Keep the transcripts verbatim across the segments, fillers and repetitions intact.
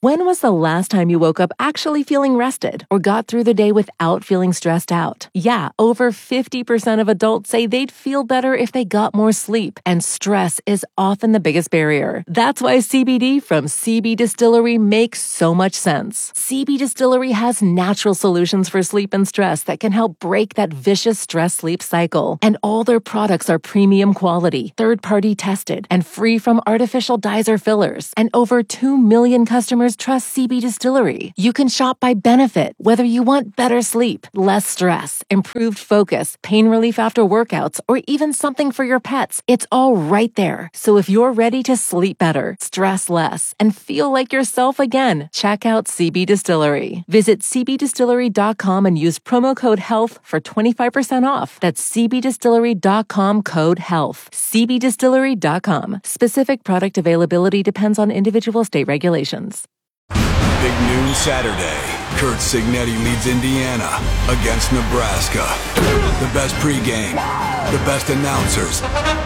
When was the last time you woke up actually feeling rested or got through the day without feeling stressed out? Yeah, over fifty percent of adults say they'd feel better if they got more sleep, and stress is often the biggest barrier. That's why C B D from C B Distillery makes so much sense. C B Distillery has natural solutions for sleep and stress that can help break that vicious stress-sleep cycle. And all their products are premium quality, third-party tested, and free from artificial dyes or fillers. And over two million customers trust C B Distillery. You can shop by benefit, whether you want better sleep, less stress, improved focus, pain relief after workouts, or even something for your pets. It's all right there. So if you're ready to sleep better, stress less, and feel like yourself again, check out C B Distillery. Visit c b distillery dot com and use promo code HEALTH for twenty-five percent off. That's c b distillery dot com code HEALTH. c b distillery dot com. Specific product availability depends on individual state regulations. Big noon Saturday. Kurt Signetti leads Indiana against Nebraska. The best pregame, the best announcers.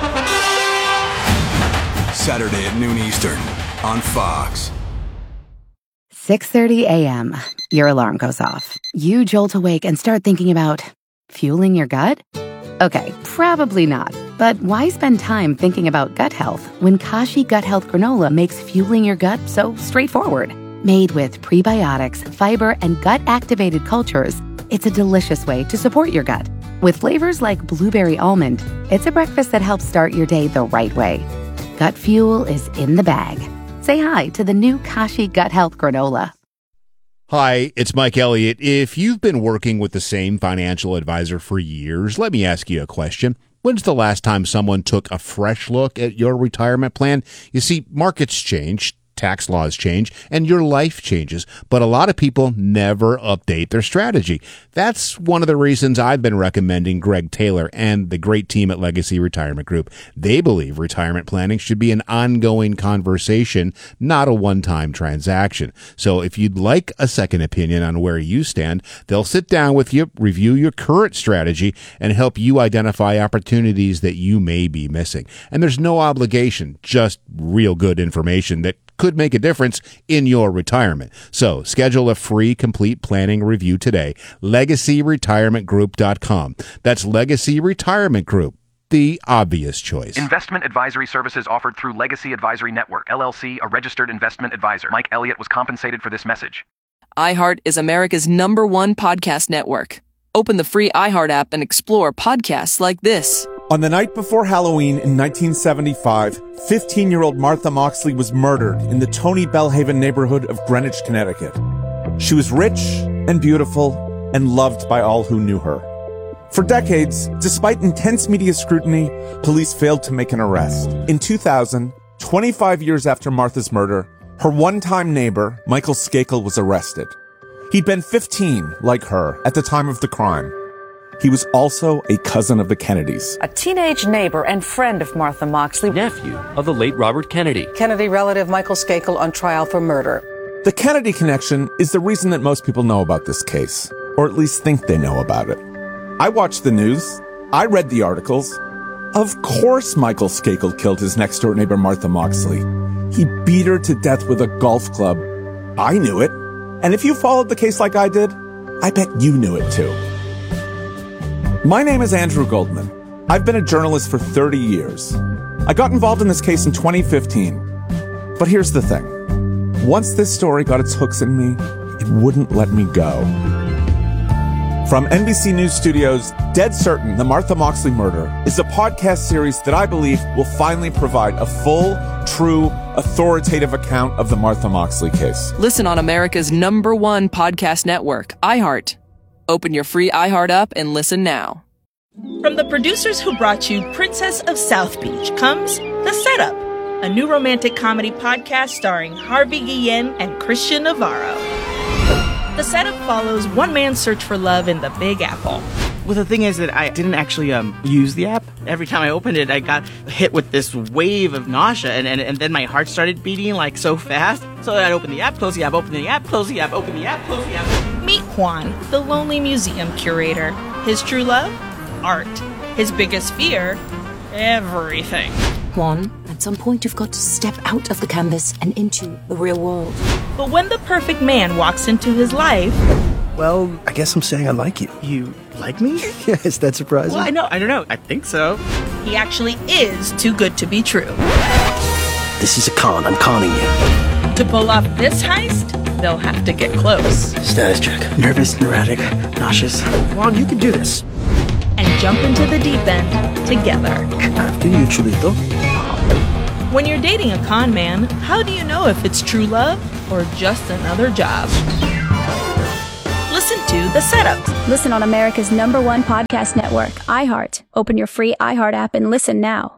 Saturday at noon Eastern on Fox. six thirty a.m. Your alarm goes off. You jolt awake and start thinking about fueling your gut? Okay, probably not. But why spend time thinking about gut health when Kashi Gut Health Granola makes fueling your gut so straightforward? Made with prebiotics, fiber, and gut-activated cultures, it's a delicious way to support your gut. With flavors like blueberry almond, it's a breakfast that helps start your day the right way. Gut fuel is in the bag. Say hi to the new Kashi Gut Health Granola. Hi, it's Mike Elliott. If you've been working with the same financial advisor for years, let me ask you a question. When's the last time someone took a fresh look at your retirement plan? You see, markets change, tax laws change, and your life changes, but a lot of people never update their strategy. That's one of the reasons I've been recommending Greg Taylor and the great team at Legacy Retirement Group. They believe retirement planning should be an ongoing conversation, not a one-time transaction. So if you'd like a second opinion on where you stand, they'll sit down with you, review your current strategy, and help you identify opportunities that you may be missing. And there's no obligation, just real good information that could make a difference in your retirement. So schedule a free complete planning review today. legacy retirement group dot com. That's Legacy Retirement Group, the obvious choice. Investment advisory services offered through Legacy Advisory Network, L L C, a registered investment advisor. Mike Elliott was compensated for this message. iHeart is America's number one podcast network. Open the free iHeart app and explore podcasts like this. On the night before Halloween in nineteen seventy-five, fifteen-year-old Martha Moxley was murdered in the Tony Bellhaven neighborhood of Greenwich, Connecticut. She was rich and beautiful and loved by all who knew her. For decades, despite intense media scrutiny, police failed to make an arrest. In two thousand, twenty-five years after Martha's murder, her one-time neighbor, Michael Skakel, was arrested. He'd been fifteen, like her, at the time of the crime. He was also a cousin of the Kennedys. A teenage neighbor and friend of Martha Moxley. Nephew of the late Robert Kennedy. Kennedy relative Michael Skakel on trial for murder. The Kennedy connection is the reason that most people know about this case, or at least think they know about it. I watched the news. I read the articles. Of course Michael Skakel killed his next-door neighbor Martha Moxley. He beat her to death with a golf club. I knew it. And if you followed the case like I did, I bet you knew it too. My name is Andrew Goldman. I've been a journalist for thirty years. I got involved in this case in twenty fifteen. But here's the thing. Once this story got its hooks in me, it wouldn't let me go. From N B C News Studios, Dead Certain, The Martha Moxley Murder is a podcast series that I believe will finally provide a full, true, authoritative account of the Martha Moxley case. Listen on America's number one podcast network, iHeart. Open your free iHeart app and listen now. From the producers who brought you Princess of South Beach comes The Setup, a new romantic comedy podcast starring Harvey Guillen and Christian Navarro. The Setup follows one man's search for love in the Big Apple. Well, the thing is that I didn't actually um, use the app. Every time I opened it, I got hit with this wave of nausea, and, and, and then my heart started beating like so fast. So I'd open the app, close the app, open the app, close the app, open the app, close the app. Meet Juan, the lonely museum curator. His true love? Art. His biggest fear? Everything. Juan, At some point, you've got to step out of the canvas and into the real world. But when the perfect man walks into his life... Well, I guess I'm saying I like you. You like me? Yeah, is that surprising? Well, I know, I don't know. I think so. He actually is too good to be true. This is a con. I'm conning you. To pull off this heist, they'll have to get close. Status check. Nervous, neurotic, nauseous. Come on, you can do this. And jump into the deep end together. After you, Chulito. When you're dating a con man, how do you know if it's true love or just another job? Listen to The Setup. Listen on America's number one podcast network, iHeart. Open your free iHeart app and listen now.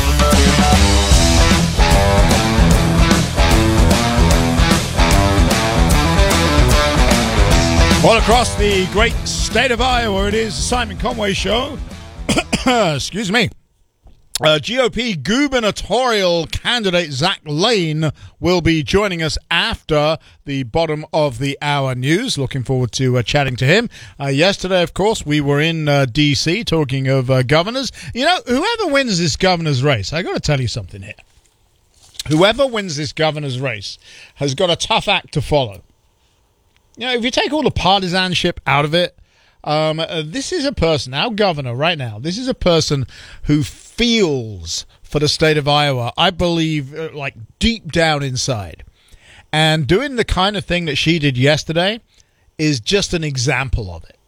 All across the great state of Iowa, it is the Simon Conway Show. Excuse me. Uh, G O P gubernatorial candidate Zach Lane will be joining us after the bottom of the hour news. Looking forward to uh, chatting to him. Uh, yesterday, of course, we were in uh, D C talking of uh, governors. You know, whoever wins this governor's race, I got to tell you something here. Whoever wins this governor's race has got a tough act to follow. You know, if you take all the partisanship out of it, um, uh, this is a person, our governor right now, this is a person who feels for the state of Iowa, I believe, uh, like deep down inside. And doing the kind of thing that she did yesterday is just an example of it.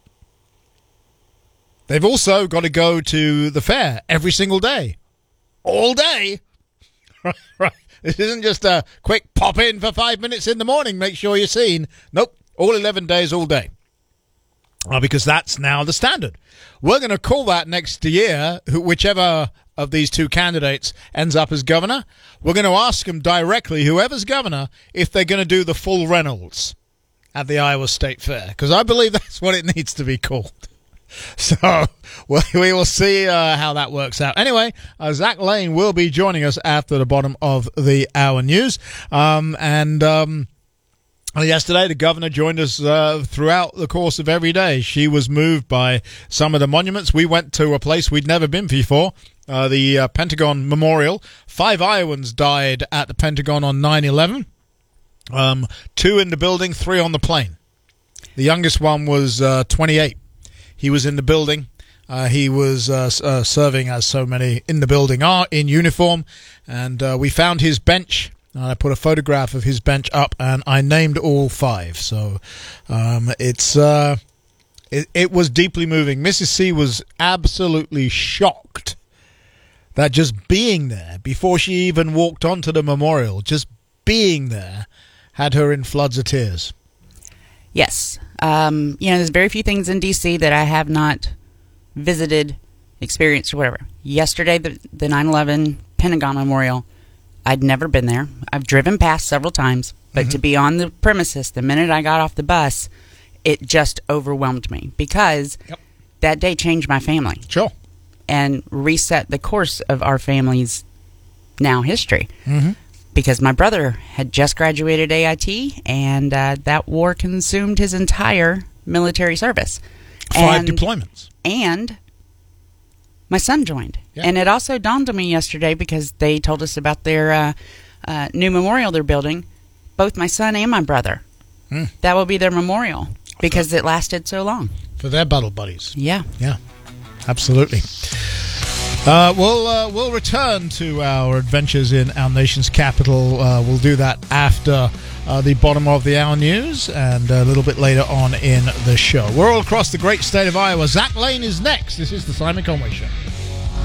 They've also got to go to the fair every single day. All day. Right, right. This isn't just a quick pop in for five minutes in the morning, make sure you're seen. Nope. All eleven days, all day. Uh, because that's now the standard. We're going to call that next year, whichever of these two candidates ends up as governor. We're going to ask them directly, whoever's governor, if they're going to do the full Reynolds at the Iowa State Fair. Because I believe that's what it needs to be called. So well, we will see uh, how that works out. Anyway, uh, Zach Lane will be joining us after the bottom of the hour news. Um, and... Um, Yesterday, the governor joined us uh, throughout the course of every day. She was moved by some of the monuments. We went to a place we'd never been before, uh, the uh, Pentagon Memorial. Five Iowans died at the Pentagon on nine eleven. Um, two in the building, three on the plane. The youngest one was uh, twenty-eight. He was in the building. Uh, he was uh, uh, serving, as so many in the building are, in uniform. And uh, we found his bench. I put a photograph of his bench up, and I named all five. So um, it's uh, it, it was deeply moving. Missus C was absolutely shocked that just being there, before she even walked onto the memorial, just being there had her in floods of tears. Yes. Um, you know, there's very few things in D C that I have not visited, experienced, or whatever. Yesterday, the, the nine eleven Pentagon Memorial, I'd never been there. I've driven past several times, but mm-hmm. to be on the premises the minute I got off the bus, it just overwhelmed me because yep. that day changed my family. Sure. And reset the course of our family's now history. Mm-hmm. Because my brother had just graduated A I T, and uh, that war consumed his entire military service. Five and, deployments. And my son joined. Yeah. And it also dawned on me yesterday, because they told us about their uh, uh, new memorial they're building. Both my son and my brother. Mm. That will be their memorial, because it lasted so long. For their battle buddies. Yeah. Yeah. Absolutely. Uh, we'll uh, we'll return to our adventures in our nation's capital. Uh, we'll do that after uh, the bottom of the hour news and a little bit later on in the show. We're all across the great state of Iowa. Zach Lane is next. This is the Simon Conway Show.